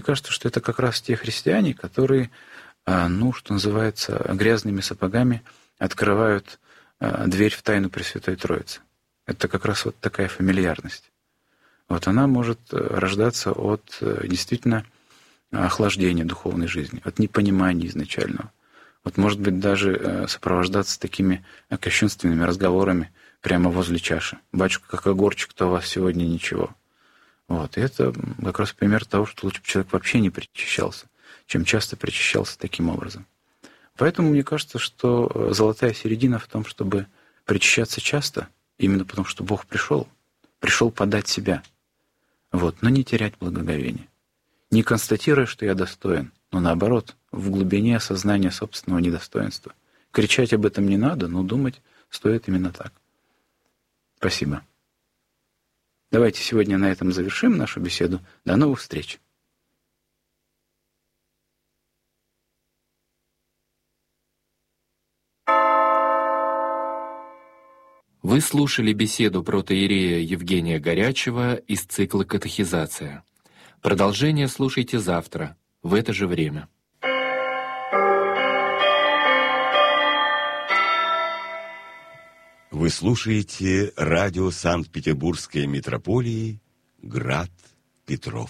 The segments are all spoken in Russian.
кажется, что это как раз те христиане, которые, что называется, грязными сапогами открывают дверь в тайну Пресвятой Троицы. Это как раз вот такая фамильярность. Вот она может рождаться от действительно охлаждения духовной жизни, от непонимания изначального. Вот может быть даже сопровождаться такими кощунственными разговорами прямо возле чаши. «Батюшка, как огурчик-то у вас сегодня ничего». Вот. И это как раз пример того, что лучше бы человек вообще не причащался, чем часто причащался таким образом. Поэтому мне кажется, что золотая середина в том, чтобы причащаться часто, именно потому что Бог пришел подать себя, но не терять благоговение. Не констатируя, что я достоин, но наоборот, в глубине осознания собственного недостоинства. Кричать об этом не надо, но думать стоит именно так. Спасибо. Давайте сегодня на этом завершим нашу беседу. До новых встреч. Вы слушали беседу протоиерея Евгения Горячева из цикла «Катехизация». Продолжение слушайте завтра, в это же время. Вы слушаете радио Санкт-Петербургской митрополии «Град Петров».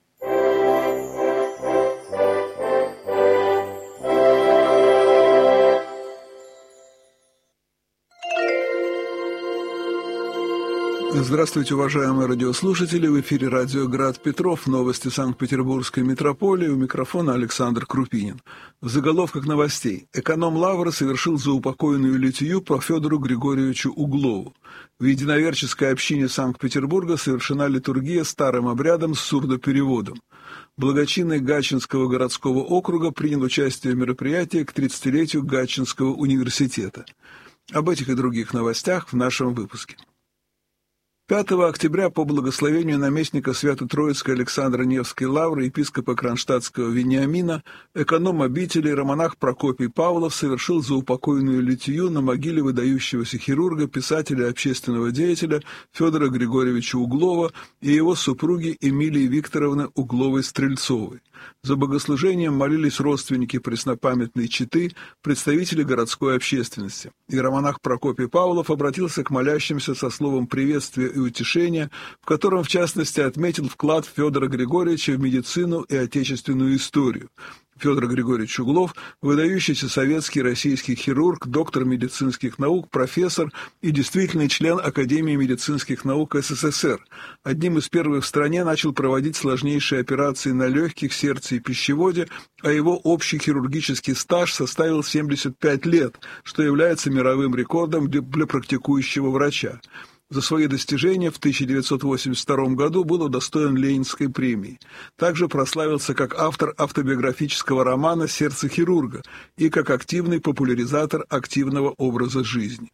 Здравствуйте, уважаемые радиослушатели. В эфире радио «Град Петров». Новости Санкт-Петербургской митрополии. У микрофона Александр Крупинин. В заголовках новостей. Эконом Лавры совершил заупокойную литию по Федору Григорьевичу Углову. В единоверческой общине Санкт-Петербурга совершена литургия старым обрядом с сурдопереводом. Благочинный Гатчинского городского округа принял участие в мероприятии к 30-летию Гатчинского университета. Об этих и других новостях в нашем выпуске. 5 октября по благословению наместника Свято-Троицкой Александра Невской лавры епископа Кронштадтского Вениамина эконом обители романах Прокопий Павлов совершил заупокойную литию на могиле выдающегося хирурга, писателя и общественного деятеля Федора Григорьевича Углова и его супруги Эмилии Викторовны Угловой-Стрельцовой. За богослужением молились родственники преснопамятной четы, представители городской общественности. Иеромонах Прокопий Павлов обратился к молящимся со словом приветствия и утешения, в котором, в частности, отметил вклад Федора Григорьевича в медицину и отечественную историю. Федор Григорьевич Углов – выдающийся советский и российский хирург, доктор медицинских наук, профессор и действительный член Академии медицинских наук СССР. Одним из первых в стране начал проводить сложнейшие операции на легких, сердце и пищеводе, а его общий хирургический стаж составил 75 лет, что является мировым рекордом для практикующего врача. За свои достижения в 1982 году был удостоен Ленинской премии. Также прославился как автор автобиографического романа «Сердце хирурга» и как активный популяризатор активного образа жизни.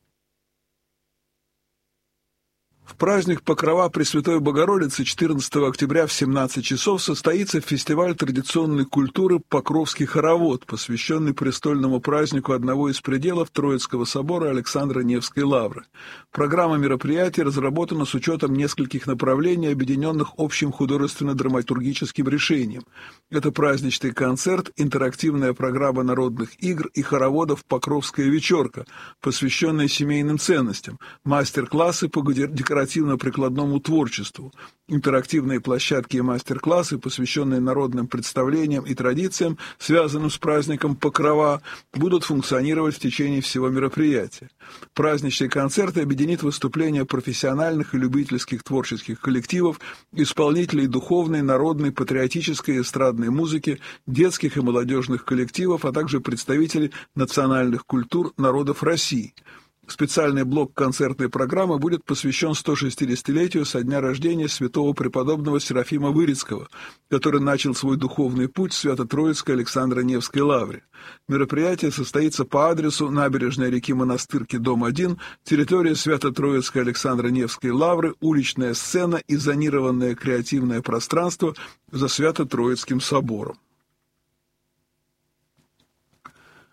В праздник Покрова Пресвятой Богородицы 14 октября в 17 часов состоится фестиваль традиционной культуры «Покровский хоровод», посвященный престольному празднику одного из пределов Троицкого собора Александра Невской лавры. Программа мероприятий разработана с учетом нескольких направлений, объединенных общим художественно-драматургическим решением. Это праздничный концерт, интерактивная программа народных игр и хороводов «Покровская вечерка», посвященная семейным ценностям, мастер-классы по декоративно-прикладному творчеству, интерактивные площадки и мастер-классы, посвященные народным представлениям и традициям, связанным с праздником Покрова, будут функционировать в течение всего мероприятия. Праздничный концерт объединит выступления профессиональных и любительских творческих коллективов, исполнителей духовной, народной, патриотической и эстрадной музыки, детских и молодежных коллективов, а также представителей национальных культур народов России. Специальный блок концертной программы будет посвящен 160-летию со дня рождения святого преподобного Серафима Вырицкого, который начал свой духовный путь в Свято-Троицкой Александра Невской лавре. Мероприятие состоится по адресу набережная реки Монастырки, дом 1, территория Свято-Троицкой Александра Невской лавры, уличная сцена и зонированное креативное пространство за Свято-Троицким собором.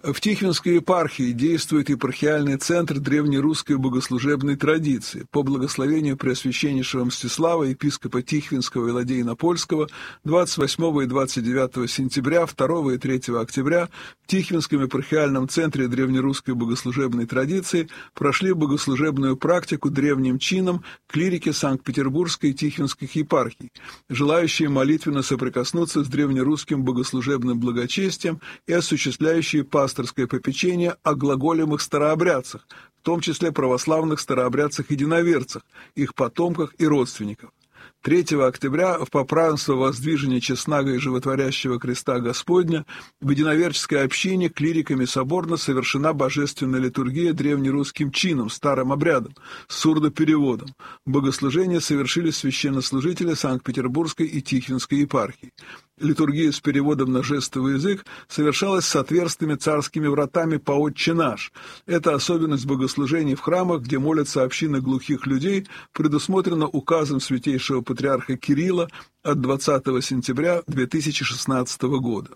В Тихвинской епархии действует епархиальный центр древнерусской богослужебной традиции. По благословению Преосвященнейшего Мстислава, епископа Тихвинского и Ладейно-Польского, 28 и 29 сентября, 2 и 3 октября в Тихвинском епархиальном центре древнерусской богослужебной традиции прошли богослужебную практику древним чинам клирики Санкт-Петербургской и Тихвинских епархий, желающие молитвенно соприкоснуться с древнерусским богослужебным благочестием и осуществляющие пасторское попечение о глаголемых старообрядцах, в том числе православных старообрядцах-единоверцах, их потомках и родственников. 3 октября в попразднство воздвижения честного и животворящего креста Господня в единоверческой общине клириками соборно совершена божественная литургия древнерусским чином, старым обрядом, с сурдопереводом. Богослужение совершили священнослужители Санкт-Петербургской и Тихвинской епархий. Литургия с переводом на жестовый язык совершалась с отверстыми царскими вратами по «Отче наш». Это особенность богослужений в храмах, где молятся общины глухих людей, предусмотрена указом святейшего патриарха Кирилла от 20 сентября 2016 года.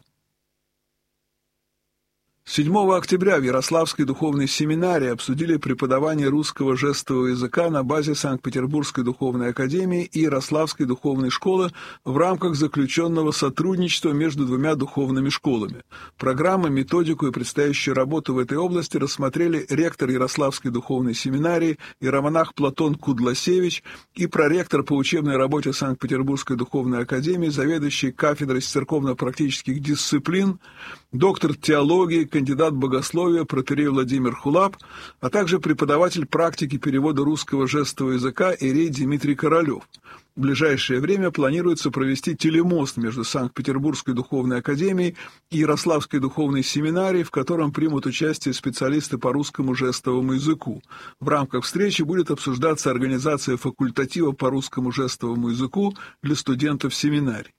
7 октября в Ярославской духовной семинарии обсудили преподавание русского жестового языка на базе Санкт-Петербургской духовной академии и Ярославской духовной школы в рамках заключенного сотрудничества между двумя духовными школами. Программу, методику и предстоящую работу в этой области рассмотрели ректор Ярославской духовной семинарии иеромонах Платон Кудласевич и проректор по учебной работе Санкт-Петербургской духовной академии, заведующий кафедрой церковно-практических дисциплин, доктор теологии, кандидат богословия протоиерей Владимир Хулап, а также преподаватель практики перевода русского жестового языка иерей Дмитрий Королев. В ближайшее время планируется провести телемост между Санкт-Петербургской духовной академией и Ярославской духовной семинарией, в котором примут участие специалисты по русскому жестовому языку. В рамках встречи будет обсуждаться организация факультатива по русскому жестовому языку для студентов семинарий.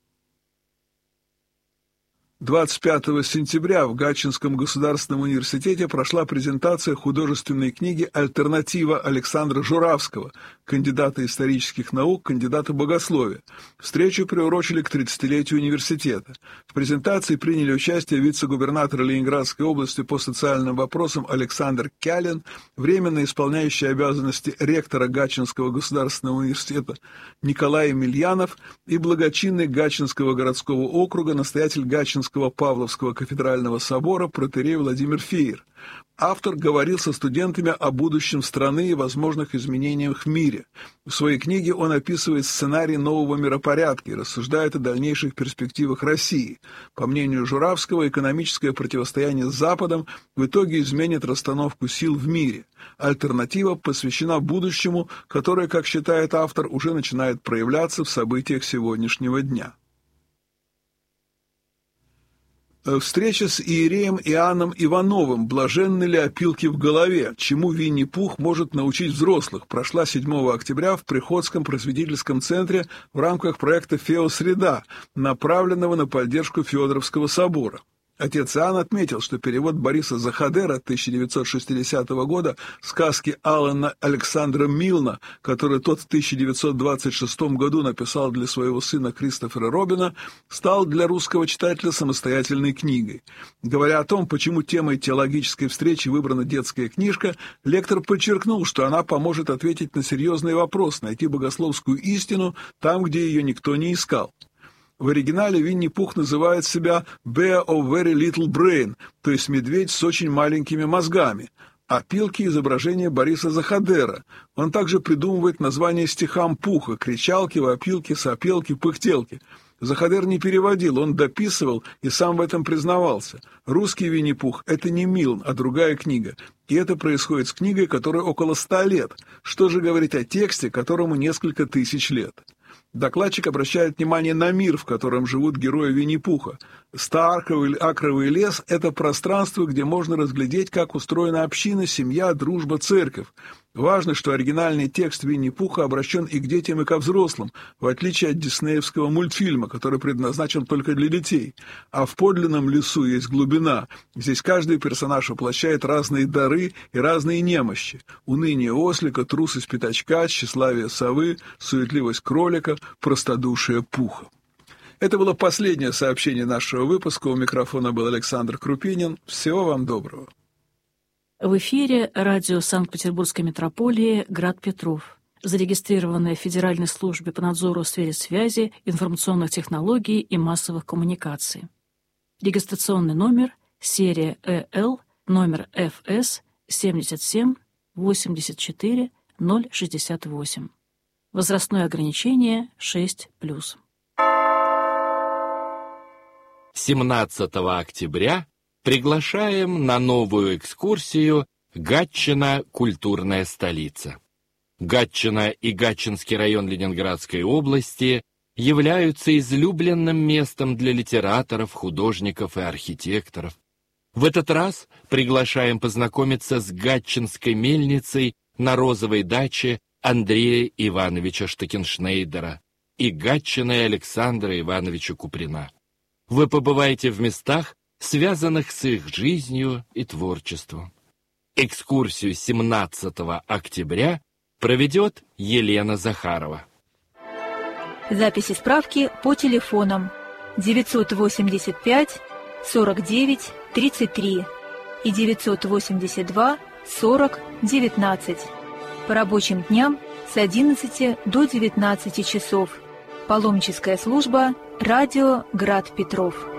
25 сентября в Гатчинском государственном университете прошла презентация художественной книги «Альтернатива» Александра Журавского, кандидата исторических наук, кандидата богословия. Встречу приурочили к 30-летию университета. В презентации приняли участие вице-губернатор Ленинградской области по социальным вопросам Александр Кялин, временно исполняющий обязанности ректора Гатчинского государственного университета Николай Емельянов и благочинный Гатчинского городского округа, настоятель Гатчинского Павловского кафедрального собора протоиерей Владимир Феер. Автор говорил со студентами о будущем страны и возможных изменениях в мире. В своей книге он описывает сценарий нового миропорядка и рассуждает о дальнейших перспективах России. По мнению Журавского, экономическое противостояние с Западом в итоге изменит расстановку сил в мире. Альтернатива посвящена будущему, которое, как считает автор, уже начинает проявляться в событиях сегодняшнего дня. Встреча с иереем Иоанном Ивановым «Блаженны ли опилки в голове? Чему Винни-Пух может научить взрослых?» прошла 7 октября в Приходском просветительском центре в рамках проекта «Феосреда», направленного на поддержку Федоровского собора. Отец Иоанн отметил, что перевод Бориса Захадера 1960 года сказки Алана Александра Милна, который тот в 1926 году написал для своего сына Кристофера Робина, стал для русского читателя самостоятельной книгой. Говоря о том, почему темой теологической встречи выбрана детская книжка, лектор подчеркнул, что она поможет ответить на серьезный вопрос, найти богословскую истину там, где ее никто не искал. В оригинале Винни-Пух называет себя «Bear of very little brain», то есть медведь с очень маленькими мозгами, а пилки — изображение Бориса Захадера. Он также придумывает названия стихам Пуха — кричалки, вопилки, сопелки, пыхтелки. Захадер не переводил, он дописывал и сам в этом признавался. Русский Винни-Пух — это не Милн, а другая книга. И это происходит с книгой, которой около 100 лет. Что же говорить о тексте, которому несколько тысяч лет? Докладчик обращает внимание на мир, в котором живут герои Винни-Пуха. Акровый лес — это пространство, где можно разглядеть, как устроена община, семья, дружба, церковь. Важно, что оригинальный текст Винни-Пуха обращен и к детям, и ко взрослым, в отличие от диснеевского мультфильма, который предназначен только для детей. А в подлинном лесу есть глубина. Здесь каждый персонаж воплощает разные дары и разные немощи. Уныние ослика, трусость пятачка, тщеславие совы, суетливость кролика, простодушие пуха. Это было последнее сообщение нашего выпуска. У микрофона был Александр Крупинин. Всего вам доброго. В эфире радио Санкт-Петербургской метрополии «Град Петров», зарегистрированное в Федеральной службе по надзору в сфере связи, информационных технологий и массовых коммуникаций. Регистрационный номер, серия ЭЛ, номер ФС 77 84 068. Возрастное ограничение 6+. 17 октября приглашаем на новую экскурсию «Гатчина. Культурная столица». Гатчина и Гатчинский район Ленинградской области являются излюбленным местом для литераторов, художников и архитекторов. В этот раз приглашаем познакомиться с Гатчинской мельницей на розовой даче Андрея Ивановича Штекеншнейдера и Гатчиной Александра Ивановича Куприна. Вы побываете в местах, связанных с их жизнью и творчеством. Экскурсию 17 октября проведет Елена Захарова. Записи справки по телефонам 985 49 33 и 982 40 19. По рабочим дням с 11 до 19 часов. Паломническая служба «Радио Град Петров».